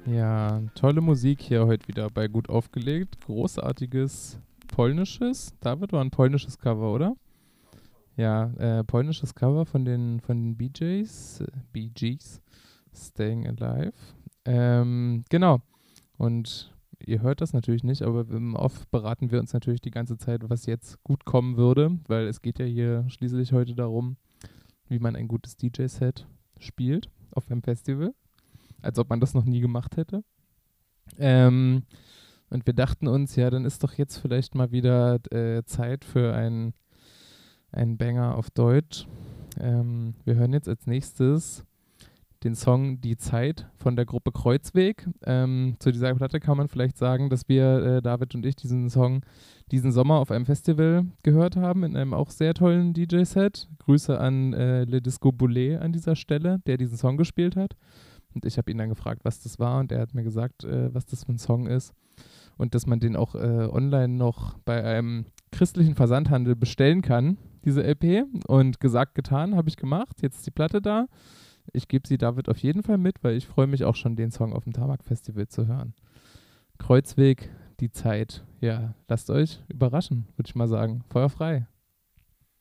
Ja, tolle Musik hier heute wieder bei Gut aufgelegt. Großartiges polnisches. David war ein polnisches Cover, oder? Ja, polnisches Cover von den Bee Gees, Staying Alive. Genau. Und ihr hört das natürlich nicht, aber oft beraten wir uns natürlich die ganze Zeit, was jetzt gut kommen würde, weil es geht ja hier schließlich heute darum, wie man ein gutes DJ-Set spielt auf einem Festival, als ob man das noch nie gemacht hätte. Ähm, und wir dachten uns, ja, dann ist doch jetzt vielleicht mal wieder Zeit für einen Banger auf Deutsch. Wir hören jetzt als nächstes den Song Die Zeit von der Gruppe Kreuzweg. Zu dieser Platte kann man vielleicht sagen, dass wir, David und ich, diesen Song diesen Sommer auf einem Festival gehört haben, in einem auch sehr tollen DJ-Set. Grüße an Le Disco Boulet an dieser Stelle, der diesen Song gespielt hat. Und ich habe ihn dann gefragt, was das war, und er hat mir gesagt, was das für ein Song ist und dass man den auch online noch bei einem christlichen Versandhandel bestellen kann, diese LP. Und gesagt, getan, habe ich gemacht. Jetzt ist die Platte da. Ich gebe sie David auf jeden Fall mit, weil ich freue mich auch schon, den Song auf dem Tamak-Festival zu hören. Kreuzweg, die Zeit. Ja, lasst euch überraschen, würde ich mal sagen. Feuer frei.